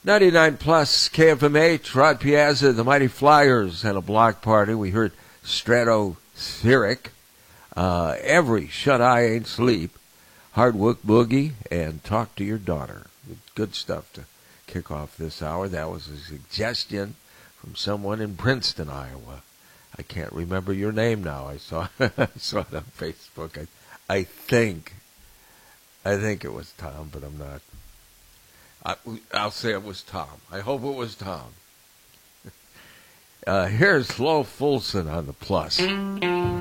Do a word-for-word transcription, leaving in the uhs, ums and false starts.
ninety-nine plus K F M H, Rod Piazza, the Mighty Flyers, and a block party. We heard Stratospheric, uh, Every Shut Eye Ain't Sleep, Hard Work Boogie, and Talk to Your Daughter. Good stuff to kick off this hour. That was a suggestion from someone in Princeton, Iowa. I can't remember your name now. I saw I saw it on Facebook. I, I think, I think it was Tom, but I'm not. I, I'll say it was Tom. I hope it was Tom. Uh, here's Flo Fulson on the Plus.